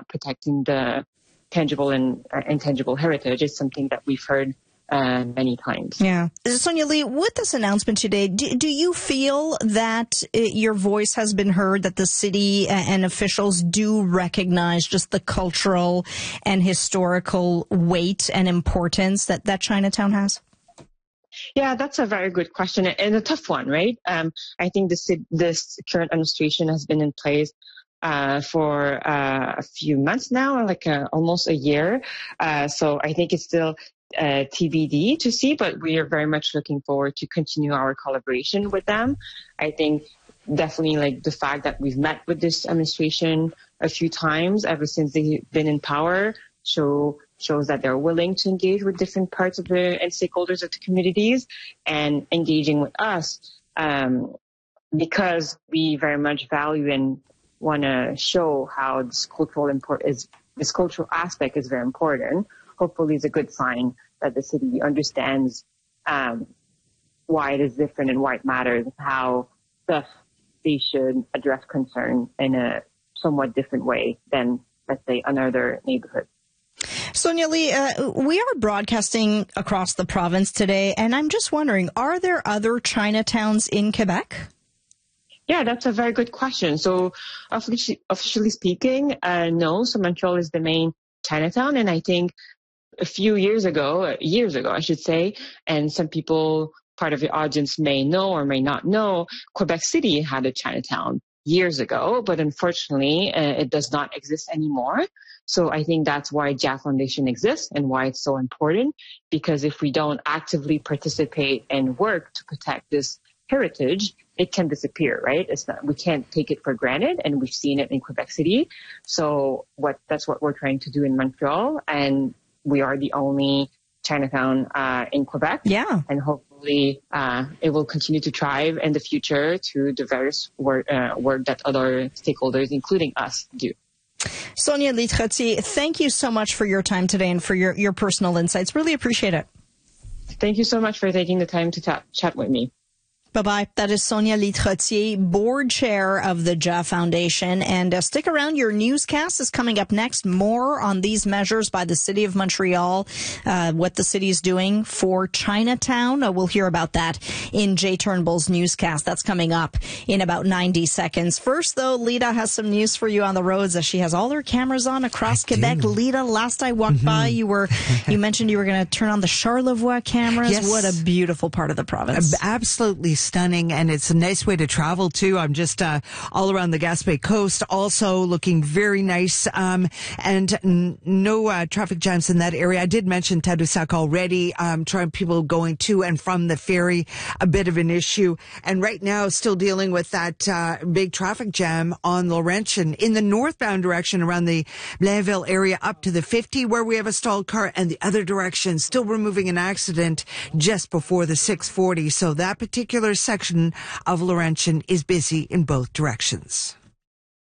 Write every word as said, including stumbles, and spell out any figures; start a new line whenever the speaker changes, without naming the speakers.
protecting the tangible and uh, intangible heritage is something that we've heard uh, many times.
Yeah. Sonia Lee, with this announcement today, do, do you feel that it, your voice has been heard, that the city and officials do recognize just the cultural and historical weight and importance that, that Chinatown has?
Yeah, that's a very good question and a tough one, right? Um, I think this, this current administration has been in place uh, for uh, a few months now, like uh, almost a year. Uh, so I think it's still uh, T B D to see, but we are very much looking forward to continue our collaboration with them. I think definitely like the fact that we've met with this administration a few times ever since they've been in power show shows that they're willing to engage with different parts of the and stakeholders of the communities and engaging with us um, because we very much value and want to show how this cultural import is this cultural aspect is very important. Hopefully, it's a good sign that the city understands um, why it is different and why it matters, how thus they should address concern in a somewhat different way than, let's say, another neighborhood.
Sonia Lee, uh, we are broadcasting across the province today, and I'm just wondering, are there other Chinatowns in Quebec?
Yeah, that's a very good question. So officially, officially speaking, uh, no. So Montreal is the main Chinatown, and I think a few years ago, years ago, I should say, and some people, part of the audience may know or may not know, Quebec City had a Chinatown years ago, but unfortunately, uh, it does not exist anymore. So I think that's why J A Foundation exists and why it's so important, because if we don't actively participate and work to protect this heritage, it can disappear, right? It's not, we can't take it for granted, and we've seen it in Quebec City. So what that's what we're trying to do in Montreal, and we are the only Chinatown uh, in Quebec.
Yeah.
And hopefully uh, it will continue to thrive in the future through the various work, uh, work that other stakeholders, including us, do.
Sonia Lee Trottier, thank you so much for your time today and for your, your personal insights. Really appreciate it.
Thank you so much for taking the time to ta- chat with me.
Bye-bye. That is Sonia Lee Trottier, board chair of the J A Foundation. And uh, stick around. Your newscast is coming up next. More on these measures by the City of Montreal, uh, what the city is doing for Chinatown. Uh, we'll hear about that in Jay Turnbull's newscast. That's coming up in about ninety seconds. First, though, Lita has some news for you on the roads as she has all her cameras on across I Quebec. Do. Lita, last I walked mm-hmm. by, you were you mentioned you were going to turn on the Charlevoix cameras.
Yes.
What a beautiful part of the province.
Absolutely stunning, and it's a nice way to travel too. I'm just uh, all around the Gaspé coast, also looking very nice, um, and n- no uh, traffic jams in that area. I did mention Tadoussac already, um, trying people going to and from the ferry, a bit of an issue, and right now still dealing with that uh, big traffic jam on Laurentian in the northbound direction around the Blainville area up to the fifty, where we have a stalled car, and the other direction still removing an accident just before the six forty. So that particular section of Laurentian is busy in both directions.